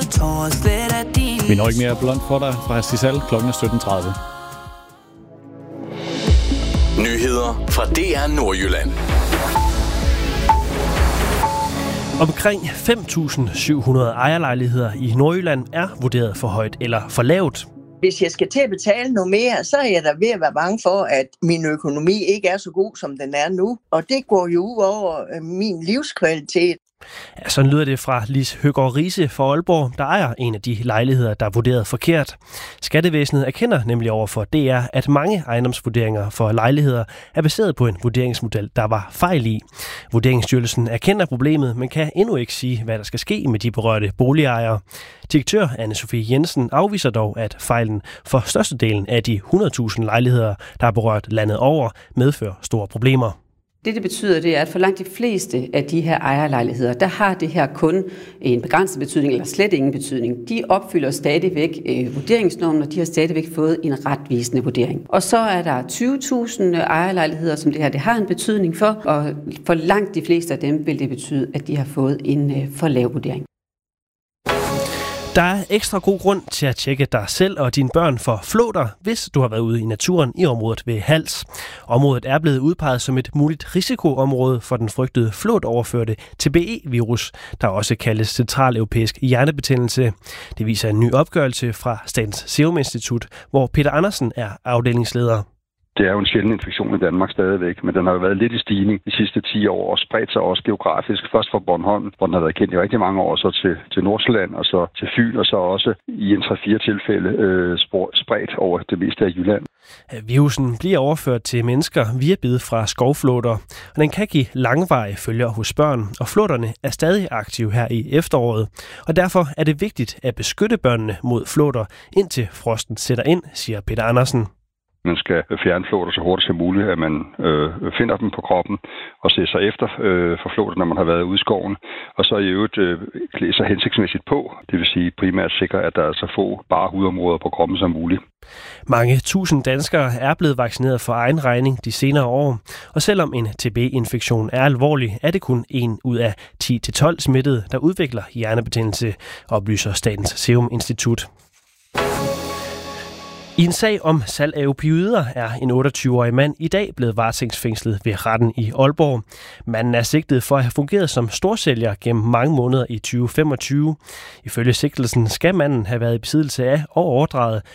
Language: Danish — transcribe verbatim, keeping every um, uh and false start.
tror slet at din... Vi når ikke mere blond for dig fra Hastisal klokken sytten tredive. Nyheder fra D R Nordjylland. Omkring fem tusind syv hundrede ejerlejligheder i Nordjylland er vurderet for højt eller for lavt. Hvis jeg skal til at betale noget mere, så er jeg da ved at være bange for, at min økonomi ikke er så god, som den er nu. Og det går jo ud over min livskvalitet. Ja, sådan lyder det fra Lis Høgaard Riise fra Aalborg, der ejer en af de lejligheder, der er vurderet forkert. Skattevæsenet erkender nemlig over for D R, at mange ejendomsvurderinger for lejligheder er baseret på en vurderingsmodel, der var fejl i. Vurderingsstyrelsen erkender problemet, men kan endnu ikke sige, hvad der skal ske med de berørte boligejere. Direktør Anne-Sophie Jensen afviser dog, at fejlen for størstedelen af de hundrede tusind lejligheder, der er berørt landet over, medfører store problemer. Det, det betyder, det er, at for langt de fleste af de her ejerlejligheder, der har det her kun en begrænset betydning, eller slet ingen betydning. De opfylder stadigvæk øh, vurderingsnormen, og de har stadigvæk fået en retvisende vurdering. Og så er der tyve tusind ejerlejligheder, som det her det har en betydning for, og for langt de fleste af dem vil det betyde, at de har fået en øh, for lav vurdering. Der er ekstra god grund til at tjekke dig selv og dine børn for flåter, hvis du har været ude i naturen i området ved Hals. Området er blevet udpeget som et muligt risikoområde for den frygtede flåtoverførte T B E-virus, der også kaldes centraleuropæisk hjernebetændelse. Det viser en ny opgørelse fra Statens Serum Institut, hvor Peter Andersen er afdelingsleder. Det er jo en sjælden infektion i Danmark stadigvæk, men den har jo været lidt i stigning de sidste ti år og spredt sig også geografisk. Først fra Bornholm, hvor den har været kendt i rigtig mange år, så til, til Nordsjælland og så til Fyn, og så også i en tre fire tilfælde øh, spredt over det meste af Jylland. Virusen bliver overført til mennesker via bid fra skovflåter, og den kan give langvarige følger hos børn, og flåterne er stadig aktive her i efteråret. Og derfor er det vigtigt at beskytte børnene mod flåter, indtil frosten sætter ind, siger Peter Andersen. Man skal fjerne flåter så hurtigt som muligt, at man øh, finder dem på kroppen og ser sig efter øh, for flåter, når man har været ude i skoven. Og så i øvrigt øh, klæde sig hensigtsmæssigt på. Det vil sige primært sikre, at der er så få bare hudområder på kroppen som muligt. Mange tusind danskere er blevet vaccineret for egen regning de senere år. Og selvom en T B E-infektion er alvorlig, er det kun en ud af ti til tolv smittede, der udvikler hjernebetændelse, oplyser Statens Serum Institut. I en sag om salg af opioider er en otteogtyve-årig mand i dag blevet varetægtsfængslet ved retten i Aalborg. Manden er sigtet for at have fungeret som storsælger gennem mange måneder i tyve femogtyve. Ifølge sigtelsen skal manden have været i besiddelse af og overdraget